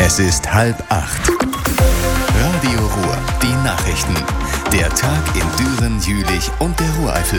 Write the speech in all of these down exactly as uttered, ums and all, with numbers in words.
Es ist halb acht. Radio Ruhr, die Nachrichten. Der Tag in Düren, Jülich und der Ruhreifel.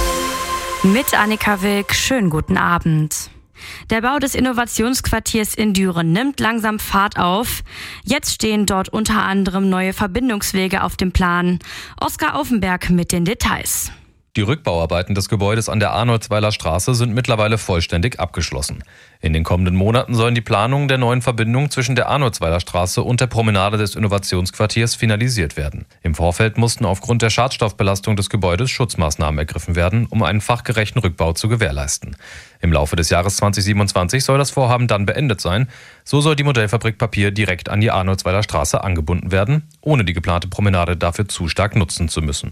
Mit Annika Wilk, schönen guten Abend. Der Bau des Innovationsquartiers in Düren nimmt langsam Fahrt auf. Jetzt stehen dort unter anderem neue Verbindungswege auf dem Plan. Oskar Aufenberg mit den Details. Die Rückbauarbeiten des Gebäudes an der Arnoldsweiler Straße sind mittlerweile vollständig abgeschlossen. In den kommenden Monaten sollen die Planungen der neuen Verbindung zwischen der Arnoldsweiler Straße und der Promenade des Innovationsquartiers finalisiert werden. Im Vorfeld mussten aufgrund der Schadstoffbelastung des Gebäudes Schutzmaßnahmen ergriffen werden, um einen fachgerechten Rückbau zu gewährleisten. Im Laufe des Jahres zwanzig siebenundzwanzig soll das Vorhaben dann beendet sein. So soll die Modellfabrik Papier direkt an die Arnoldsweiler Straße angebunden werden, ohne die geplante Promenade dafür zu stark nutzen zu müssen.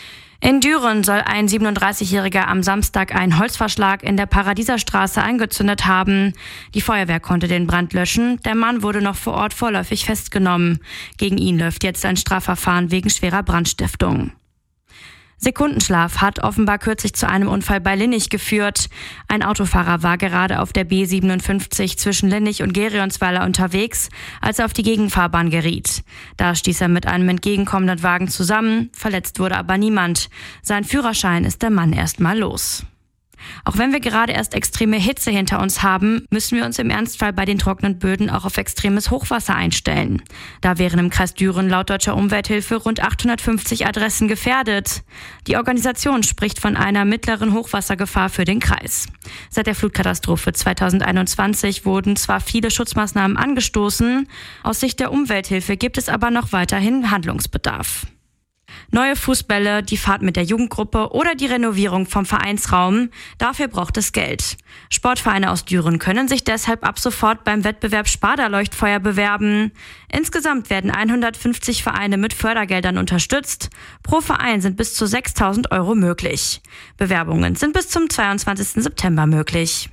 In Düren soll ein siebenunddreißigjähriger am Samstag einen Holzverschlag in der Paradieserstraße angezündet haben. Die Feuerwehr konnte den Brand löschen. Der Mann wurde noch vor Ort vorläufig festgenommen. Gegen ihn läuft jetzt ein Strafverfahren wegen schwerer Brandstiftung. Sekundenschlaf hat offenbar kürzlich zu einem Unfall bei Linnich geführt. Ein Autofahrer war gerade auf der B siebenundfünfzig zwischen Linnich und Gerionsweiler unterwegs, als er auf die Gegenfahrbahn geriet. Da stieß er mit einem entgegenkommenden Wagen zusammen, verletzt wurde aber niemand. Sein Führerschein ist der Mann erstmal los. Auch wenn wir gerade erst extreme Hitze hinter uns haben, müssen wir uns im Ernstfall bei den trockenen Böden auch auf extremes Hochwasser einstellen. Da wären im Kreis Düren laut Deutscher Umwelthilfe rund achthundertfünfzig Adressen gefährdet. Die Organisation spricht von einer mittleren Hochwassergefahr für den Kreis. Seit der Flutkatastrophe zweitausendeinundzwanzig wurden zwar viele Schutzmaßnahmen angestoßen, aus Sicht der Umwelthilfe gibt es aber noch weiterhin Handlungsbedarf. Neue Fußbälle, die Fahrt mit der Jugendgruppe oder die Renovierung vom Vereinsraum, dafür braucht es Geld. Sportvereine aus Düren können sich deshalb ab sofort beim Wettbewerb Sparda-Leuchtfeuer bewerben. Insgesamt werden hundertfünfzig Vereine mit Fördergeldern unterstützt. Pro Verein sind bis zu sechstausend Euro möglich. Bewerbungen sind bis zum zweiundzwanzigsten September möglich.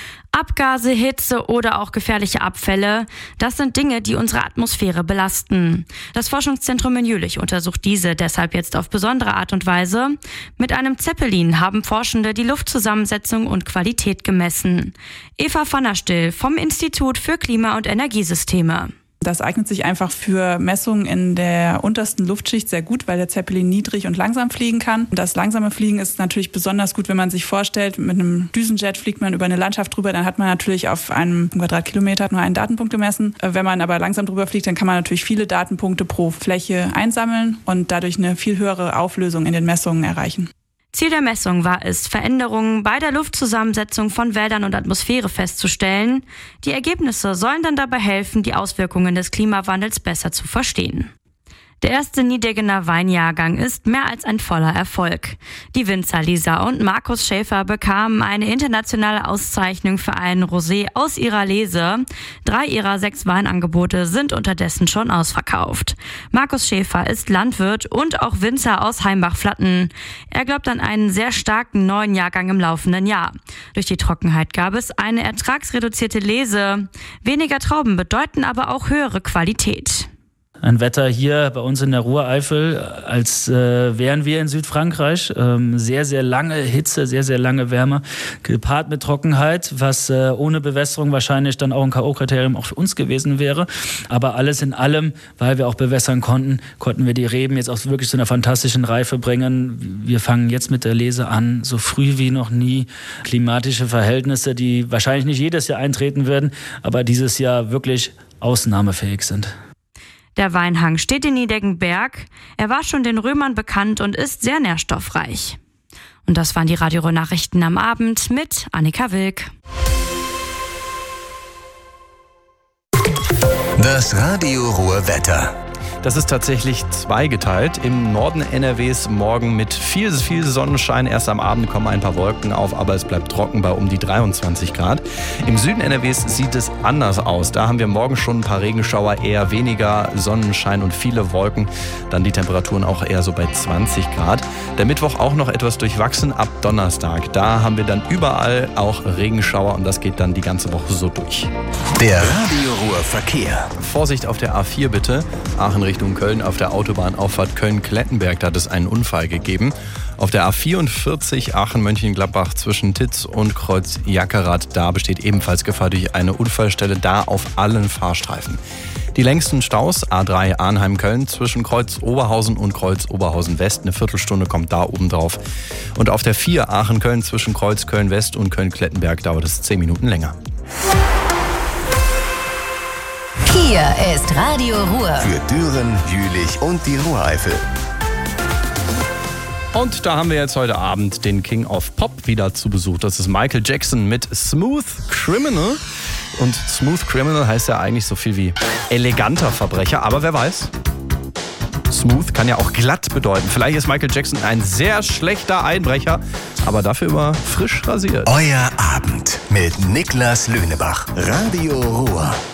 Abgase, Hitze oder auch gefährliche Abfälle, das sind Dinge, die unsere Atmosphäre belasten. Das Forschungszentrum in Jülich untersucht diese deshalb jetzt auf besondere Art und Weise. Mit einem Zeppelin haben Forschende die Luftzusammensetzung und Qualität gemessen. Eva van der Still vom Institut für Klima- und Energiesysteme. Das eignet sich einfach für Messungen in der untersten Luftschicht sehr gut, weil der Zeppelin niedrig und langsam fliegen kann. Das langsame Fliegen ist natürlich besonders gut, wenn man sich vorstellt, mit einem Düsenjet fliegt man über eine Landschaft drüber, dann hat man natürlich auf einem Quadratkilometer nur einen Datenpunkt gemessen. Wenn man aber langsam drüber fliegt, dann kann man natürlich viele Datenpunkte pro Fläche einsammeln und dadurch eine viel höhere Auflösung in den Messungen erreichen. Ziel der Messung war es, Veränderungen bei der Luftzusammensetzung von Wäldern und Atmosphäre festzustellen. Die Ergebnisse sollen dann dabei helfen, die Auswirkungen des Klimawandels besser zu verstehen. Der erste Niedegener Weinjahrgang ist mehr als ein voller Erfolg. Die Winzer Lisa und Markus Schäfer bekamen eine internationale Auszeichnung für einen Rosé aus ihrer Lese. Drei ihrer sechs Weinangebote sind unterdessen schon ausverkauft. Markus Schäfer ist Landwirt und auch Winzer aus Heimbach-Flatten. Er glaubt an einen sehr starken neuen Jahrgang im laufenden Jahr. Durch die Trockenheit gab es eine ertragsreduzierte Lese. Weniger Trauben bedeuten aber auch höhere Qualität. Ein Wetter hier bei uns in der Ruhreifel, als äh, wären wir in Südfrankreich. Ähm, sehr, sehr lange Hitze, sehr, sehr lange Wärme, gepaart mit Trockenheit, was äh, ohne Bewässerung wahrscheinlich dann auch ein K O-Kriterium auch für uns gewesen wäre. Aber alles in allem, weil wir auch bewässern konnten, konnten wir die Reben jetzt auch wirklich zu einer fantastischen Reife bringen. Wir fangen jetzt mit der Lese an, so früh wie noch nie. Klimatische Verhältnisse, die wahrscheinlich nicht jedes Jahr eintreten werden, aber dieses Jahr wirklich ausnahmefähig sind. Der Weinhang steht in Niedeggenberg. Er war schon den Römern bekannt und ist sehr nährstoffreich. Und das waren die Radio Ruhr Nachrichten am Abend mit Annika Wilk. Das Radio Ruhr Wetter. Das ist tatsächlich zweigeteilt. Im Norden N R Ws morgen mit viel, viel Sonnenschein. Erst am Abend kommen ein paar Wolken auf, aber es bleibt trocken bei um die dreiundzwanzig Grad. Im Süden N R Ws sieht es anders aus. Da haben wir morgen schon ein paar Regenschauer, eher weniger Sonnenschein und viele Wolken. Dann die Temperaturen auch eher so bei zwanzig Grad. Der Mittwoch auch noch etwas durchwachsen ab Donnerstag. Da haben wir dann überall auch Regenschauer und das geht dann die ganze Woche so durch. Der Radio Ruhr Verkehr. Vorsicht auf der A vier bitte. Aachen Richtung Köln auf der Autobahnauffahrt Köln-Klettenberg, da hat es einen Unfall gegeben. Auf der A vierundvierzig Aachen-Mönchengladbach zwischen Titz und Kreuz Jackerath, da besteht ebenfalls Gefahr durch eine Unfallstelle, da auf allen Fahrstreifen. Die längsten Staus, A drei Arnheim-Köln zwischen Kreuz Oberhausen und Kreuz Oberhausen-West. Eine Viertelstunde kommt da oben drauf. Und auf der vier Aachen-Köln zwischen Kreuz Köln-West und Köln-Klettenberg dauert es zehn Minuten länger. Hier ist Radio Ruhr. Für Düren, Jülich und die Ruhreifel. Und da haben wir jetzt heute Abend den King of Pop wieder zu Besuch. Das ist Michael Jackson mit Smooth Criminal. Und Smooth Criminal heißt ja eigentlich so viel wie eleganter Verbrecher. Aber wer weiß, Smooth kann ja auch glatt bedeuten. Vielleicht ist Michael Jackson ein sehr schlechter Einbrecher, aber dafür immer frisch rasiert. Euer Abend mit Niklas Lönebach. Radio Ruhr.